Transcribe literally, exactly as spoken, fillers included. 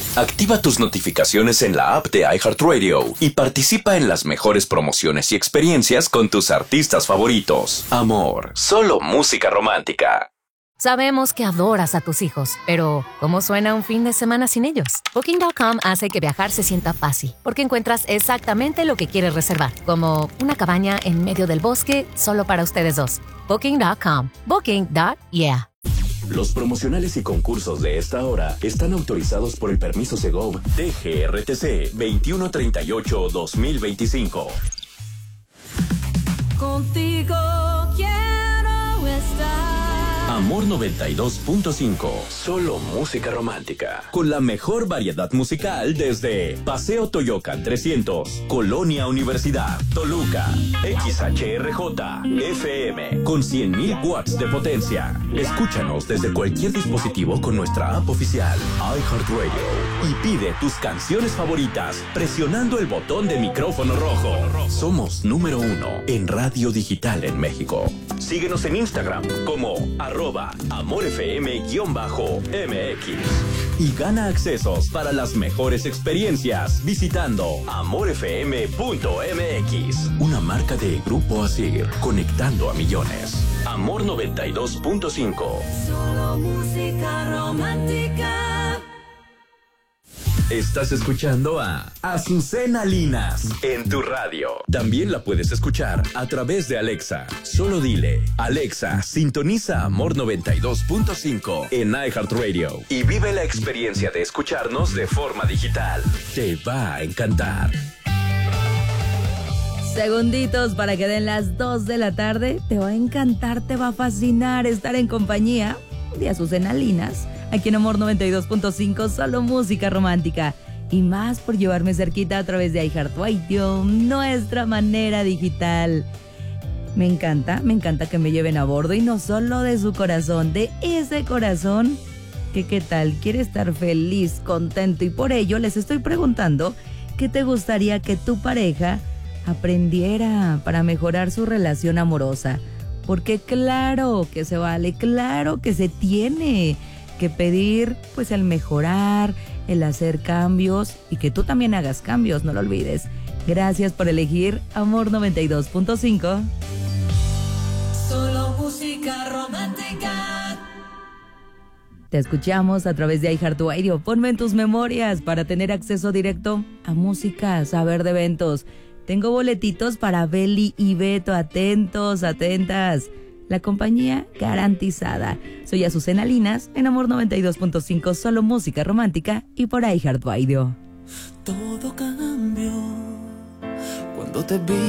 Activa tus notificaciones en la app de iHeartRadio y participa en las mejores promociones y experiencias con tus artistas favoritos. Amor, solo música romántica. Sabemos que adoras a tus hijos, pero ¿cómo suena un fin de semana sin ellos? Booking punto com hace que viajar se sienta fácil, porque encuentras exactamente lo que quieres reservar, como una cabaña en medio del bosque solo para ustedes dos. Booking punto com. Booking punto yeah. Los promocionales y concursos de esta hora están autorizados por el permiso Segov D G R T C veintiuno treinta y ocho guión dos mil veinticinco. Contigo quiero estar. Amor noventa y dos punto cinco. Solo música romántica. Con la mejor variedad musical desde Paseo Toyocan trescientos, Colonia Universidad, Toluca, X H R J, F M, con cien mil watts de potencia. Escúchanos desde cualquier dispositivo con nuestra app oficial, iHeartRadio. Y pide tus canciones favoritas presionando el botón de micrófono rojo. Somos número uno en radio digital en México. Síguenos en Instagram como arroba amorfm-mx y gana accesos para las mejores experiencias visitando amorfm punto m x. Una marca de Grupo Asir, conectando a millones. Amor noventa y dos punto cinco. Solo música romántica. Estás escuchando a Azucena Linas en tu radio. También la puedes escuchar a través de Alexa. Solo dile, Alexa, sintoniza Amor noventa y dos punto cinco en iHeartRadio y vive la experiencia de escucharnos de forma digital. Te va a encantar. Segunditos para que den las dos de la tarde. Te va a encantar, te va a fascinar estar en compañía de Azucena Linas. Aquí en Amor noventa y dos punto cinco, solo música romántica. Y más por llevarme cerquita a través de iHeartRadio, nuestra manera digital. Me encanta, me encanta que me lleven a bordo y no solo de su corazón, de ese corazón que qué tal, quiere estar feliz, contento. Y por ello les estoy preguntando qué te gustaría que tu pareja aprendiera para mejorar su relación amorosa. Porque claro que se vale, claro que se tiene que pedir pues el mejorar, el hacer cambios y que tú también hagas cambios, no lo olvides. Gracias por elegir Amor noventa y dos punto cinco. Solo música romántica. Te escuchamos a través de iHeartRadio. Ponme en tus memorias para tener acceso directo a música, saber de eventos. Tengo boletitos para Beli y Beto, atentos, atentas. La compañía garantizada. Soy Azucena Linas en Amor noventa y dos punto cinco, solo música romántica y por iHeartRadio. Todo cambió cuando te vi.